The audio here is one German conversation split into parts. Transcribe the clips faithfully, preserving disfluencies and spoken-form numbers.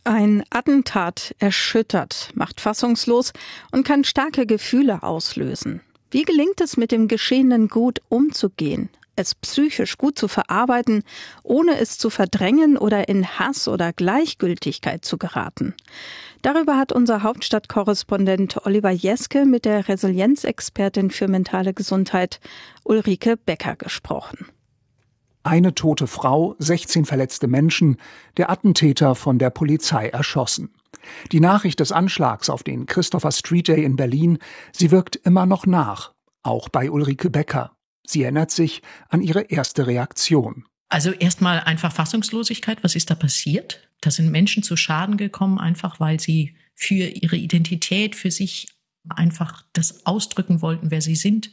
Ein Attentat erschüttert, macht fassungslos und kann starke Gefühle auslösen. Wie gelingt es, mit dem Geschehenen gut umzugehen, es psychisch gut zu verarbeiten, ohne es zu verdrängen oder in Hass oder Gleichgültigkeit zu geraten? Darüber hat unser Hauptstadtkorrespondent Oliver Jeske mit der Resilienzexpertin für mentale Gesundheit Ulrike Becker gesprochen. Eine tote Frau, sechzehn verletzte Menschen, der Attentäter von der Polizei erschossen. Die Nachricht des Anschlags auf den Christopher Street Day in Berlin, sie wirkt immer noch nach, auch bei Ulrike Becker. Sie erinnert sich an ihre erste Reaktion. Also erstmal einfach Fassungslosigkeit. Was ist da passiert? Da sind Menschen zu Schaden gekommen, einfach weil sie für ihre Identität, für sich einfach das ausdrücken wollten, wer sie sind.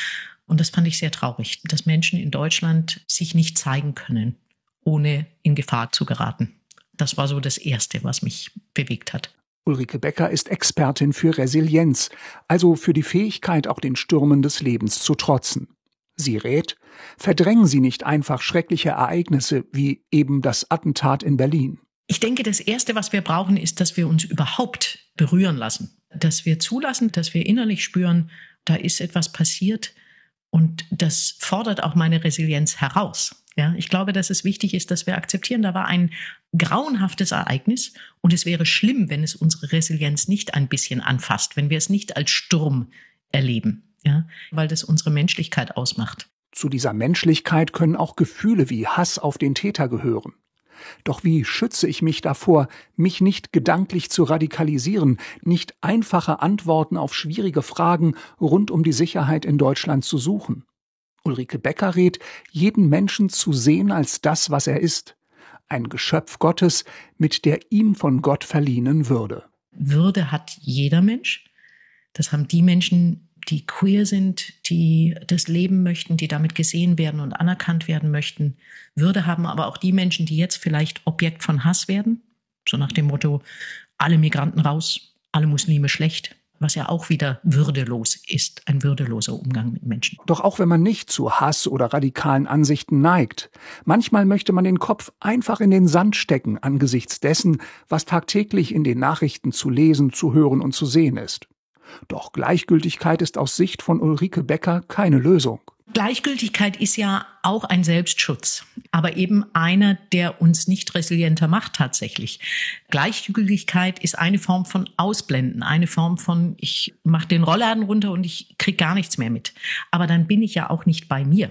Und das fand ich sehr traurig, dass Menschen in Deutschland sich nicht zeigen können, ohne in Gefahr zu geraten. Das war so das Erste, was mich bewegt hat. Ulrike Becker ist Expertin für Resilienz, also für die Fähigkeit, auch den Stürmen des Lebens zu trotzen. Sie rät, verdrängen Sie nicht einfach schreckliche Ereignisse wie eben das Attentat in Berlin. Ich denke, das Erste, was wir brauchen, ist, dass wir uns überhaupt berühren lassen. Dass wir zulassen, dass wir innerlich spüren, da ist etwas passiert. Und das fordert auch meine Resilienz heraus. Ja, ich glaube, dass es wichtig ist, dass wir akzeptieren, da war ein grauenhaftes Ereignis und es wäre schlimm, wenn es unsere Resilienz nicht ein bisschen anfasst, wenn wir es nicht als Sturm erleben, ja, weil das unsere Menschlichkeit ausmacht. Zu dieser Menschlichkeit können auch Gefühle wie Hass auf den Täter gehören. Doch wie schütze ich mich davor, mich nicht gedanklich zu radikalisieren, nicht einfache Antworten auf schwierige Fragen rund um die Sicherheit in Deutschland zu suchen? Ulrike Becker rät, jeden Menschen zu sehen als das, was er ist. Ein Geschöpf Gottes mit der ihm von Gott verliehenen Würde. Würde hat jeder Mensch. Das haben die Menschen, die queer sind, die das leben möchten, die damit gesehen werden und anerkannt werden möchten. Würde haben aber auch die Menschen, die jetzt vielleicht Objekt von Hass werden. So nach dem Motto, alle Migranten raus, alle Muslime schlecht. Was ja auch wieder würdelos ist, ein würdeloser Umgang mit Menschen. Doch auch wenn man nicht zu Hass oder radikalen Ansichten neigt, manchmal möchte man den Kopf einfach in den Sand stecken angesichts dessen, was tagtäglich in den Nachrichten zu lesen, zu hören und zu sehen ist. Doch Gleichgültigkeit ist aus Sicht von Ulrike Becker keine Lösung. Gleichgültigkeit ist ja auch ein Selbstschutz, aber eben einer, der uns nicht resilienter macht tatsächlich. Gleichgültigkeit ist eine Form von Ausblenden, eine Form von, ich mache den Rollladen runter und ich kriege gar nichts mehr mit. Aber dann bin ich ja auch nicht bei mir,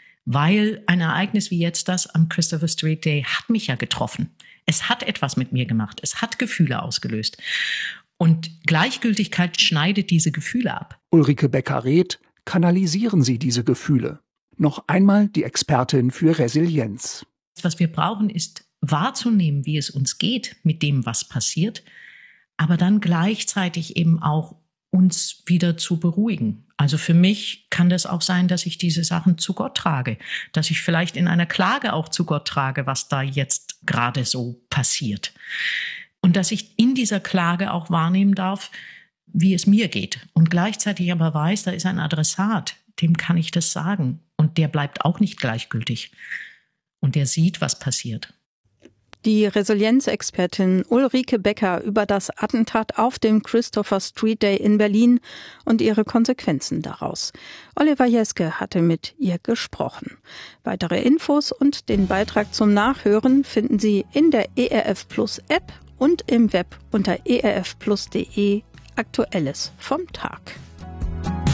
weil ein Ereignis wie jetzt das am Christopher Street Day hat mich ja getroffen. Es hat etwas mit mir gemacht, es hat Gefühle ausgelöst. Und Gleichgültigkeit schneidet diese Gefühle ab. Ulrike Becker rät, kanalisieren Sie diese Gefühle. Noch einmal die Expertin für Resilienz. Was wir brauchen, ist wahrzunehmen, wie es uns geht mit dem, was passiert, aber dann gleichzeitig eben auch uns wieder zu beruhigen. Also für mich kann das auch sein, dass ich diese Sachen zu Gott trage, dass ich vielleicht in einer Klage auch zu Gott trage, was da jetzt gerade so passiert. Und dass ich in dieser Klage auch wahrnehmen darf, wie es mir geht. Und gleichzeitig aber weiß, da ist ein Adressat, dem kann ich das sagen. Und der bleibt auch nicht gleichgültig. Und der sieht, was passiert. Die Resilienzexpertin Ulrike Becker über das Attentat auf dem Christopher Street Day in Berlin und ihre Konsequenzen daraus. Oliver Jeske hatte mit ihr gesprochen. Weitere Infos und den Beitrag zum Nachhören finden Sie in der E R F Plus App und im Web unter e r f plus punkt d e. Aktuelles vom Tag.